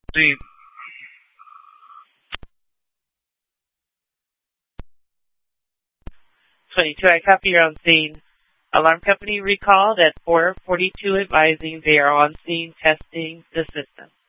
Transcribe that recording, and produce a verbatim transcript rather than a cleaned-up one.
Sí. twenty-two, I copy you're on scene. Alarm company recalled at four forty-two advising they are on scene testing the system.